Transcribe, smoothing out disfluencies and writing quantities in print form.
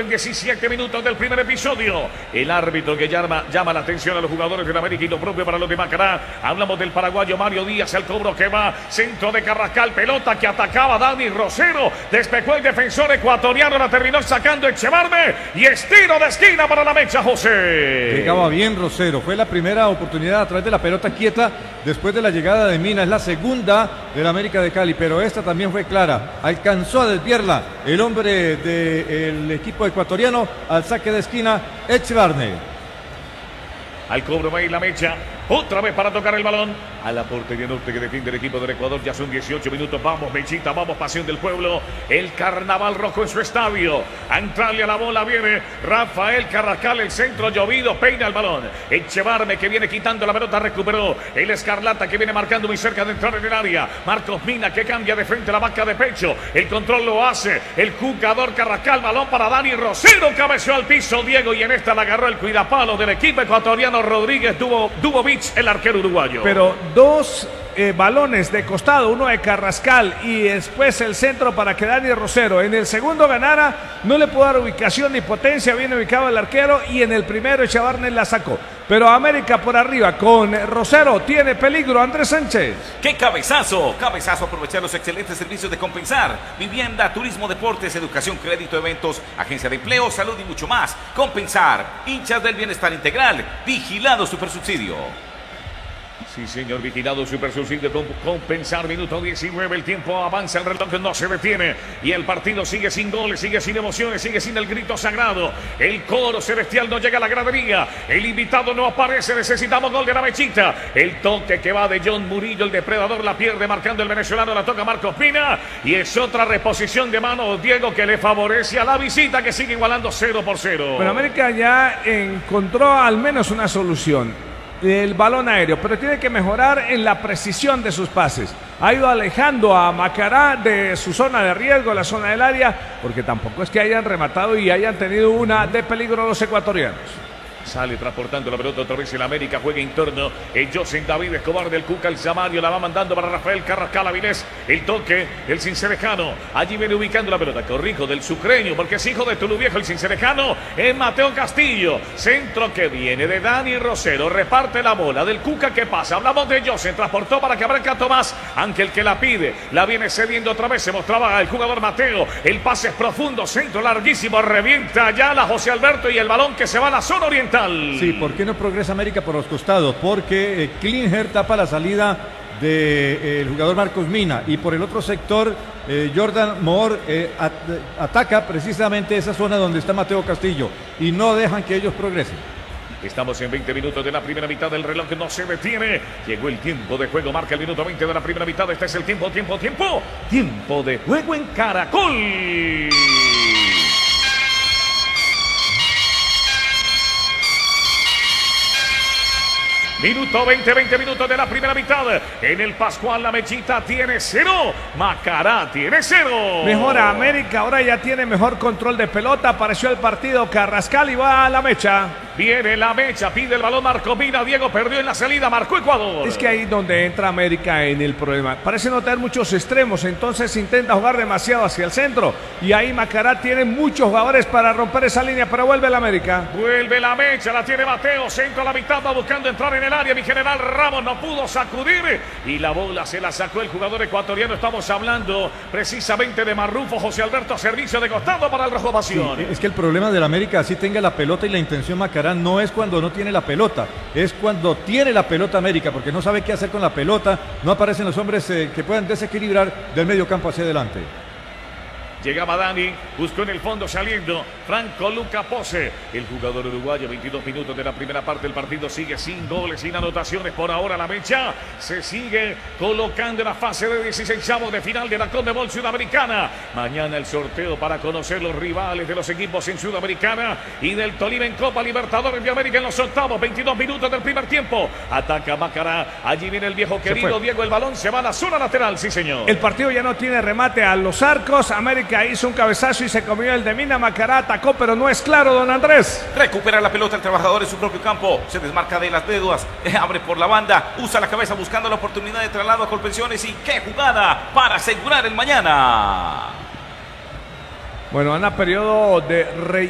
en 17 minutos del primer episodio. El árbitro que llama la atención a los jugadores del América y lo propio para los de Macará. Hablamos del paraguayo Mario Díaz, el cobro que va, centro de Carrascal, pelota que atacaba Dani Rosero, despejó el defensor ecuatoriano, la terminó sacando Echevarme y estiro de esquina para la mecha, José. Llegaba bien Rosero, fue la primera oportunidad a través de la pelota quieta después de la llegada de Mina, es la segunda del América de Cali, pero esta también fue clara, alcanzó a desviarla el hombre del equipo ecuatoriano al saque de esquina, Echevarne. Al cobro va a ir la mecha. Otra vez para tocar el balón a la portería norte que defiende el equipo del Ecuador. Ya son 18 minutos. Vamos, Mechita, vamos, pasión del pueblo. El carnaval rojo en su estadio. A entrarle a la bola viene Rafael Carrascal. El centro llovido, peina el balón. Echevarme que viene quitando la pelota, recuperó. El Escarlata que viene marcando muy cerca de entrar en el área. Marcos Mina que cambia de frente a la vaca de pecho. El control lo hace el jugador Carrascal. Balón para Dani Rosero. Cabeció al piso Diego y en esta la agarró el cuidapalo del equipo ecuatoriano Rodríguez Dubovich, el arquero uruguayo. Pero dos balones de costado, uno de Carrascal y después el centro para que Dani Rosero en el segundo ganara, no le pudo dar ubicación ni potencia, bien ubicado el arquero, y en el primero Echevarne la sacó. Pero América por arriba con Rosero tiene peligro, Andrés Sánchez. ¡Qué cabezazo! Cabezazo, aprovechar los excelentes servicios de Compensar. Vivienda, turismo, deportes, educación, crédito, eventos, agencia de empleo, salud y mucho más. Compensar, hinchas del bienestar integral, vigilado supersubsidio. Sí, señor, vigilado super subsidio con Compensar, minuto 19, el tiempo avanza, el reloj no se detiene y el partido sigue sin goles, sigue sin emociones, sigue sin el grito sagrado. El coro celestial no llega a la gradería, el invitado no aparece, necesitamos gol de la Mechita. El toque que va de John Murillo, el depredador la pierde marcando el venezolano, la toca Marcos Pina y es otra reposición de mano, Diego, que le favorece a la visita que sigue igualando 0-0. Bueno, América ya encontró al menos una solución. El balón aéreo, pero tiene que mejorar en la precisión de sus pases. Ha ido alejando a Macará de su zona de riesgo, la zona del área, porque tampoco es que hayan rematado y hayan tenido una de peligro los ecuatorianos. Sale transportando la pelota otra vez el América, juega interno. José David Escobar del Cuca, el Samario la va mandando para Rafael Carrascal Avilés. El toque del Cincerejano. Allí viene ubicando la pelota. Corrijo del Sucreño, porque es hijo de Tulu Viejo el Cincerejano. Es Mateo Castillo. Centro que viene de Dani Rosero. Reparte la bola del Cuca que pasa. Hablamos de José. Transportó para que Branca Tomás. Aunque el que la pide la viene cediendo otra vez. Se mostraba el jugador Mateo. El pase es profundo. Centro larguísimo. Revienta allá la José Alberto y el balón que se va a la zona oriental. Sí, ¿por qué no progresa América por los costados? Porque Klinger tapa la salida del jugador Marcos Mina y por el otro sector Jordan Moore ataca precisamente esa zona donde está Mateo Castillo y no dejan que ellos progresen. Estamos en 20 minutos de la primera mitad, del reloj no se detiene. Llegó el tiempo de juego, marca el minuto 20 de la primera mitad. Este es el tiempo de juego en Caracol. Minuto 20 minutos de la primera mitad. En el Pascual la Mechita tiene 0. Macará tiene 0. Mejora América, ahora ya tiene mejor control de pelota. Apareció el partido Carrascal y va a la mecha. Viene la mecha, pide el balón Marco Mina. Diego perdió en la salida, marcó Ecuador. Es que ahí donde entra América en el problema. Parece no tener muchos extremos, entonces intenta jugar demasiado hacia el centro. Y ahí Macará tiene muchos jugadores para romper esa línea, pero vuelve la América. Vuelve la mecha, la tiene Mateo. Centro a la mitad, va buscando entrar en el área. Mi general Ramos no pudo sacudir y la bola se la sacó el jugador ecuatoriano. Estamos hablando precisamente de Marrufo. José Alberto, servicio de costado para el Rojo Pasión. Sí, es que el problema del América, así tenga la pelota y la intención Macará, no es cuando no tiene la pelota, es cuando tiene la pelota América, porque no sabe qué hacer con la pelota. No aparecen los hombres que puedan desequilibrar del medio campo hacia adelante. Llegaba Dani, buscó en el fondo saliendo Franco Luca Pose, el jugador uruguayo. 22 minutos de la primera parte del partido, sigue sin goles, sin anotaciones por ahora. La mecha se sigue colocando en la fase de 16avos de final de la Conmebol Sudamericana. Mañana el sorteo para conocer los rivales de los equipos en Sudamericana y del Tolima en Copa Libertadores de América en los octavos. 22 minutos del primer tiempo, ataca Macará, allí viene el viejo querido Diego, el balón se va a la zona lateral, sí señor. El partido ya no tiene remate a los arcos. América hizo un cabezazo y se comió el de Mina. Macará atacó, pero no es claro, don Andrés. Recupera la pelota el trabajador en su propio campo. Se desmarca de las dedos, abre por la banda, usa la cabeza buscando la oportunidad de traslado a Colpensiones. Y qué jugada para asegurar el mañana. Bueno, van a periodo de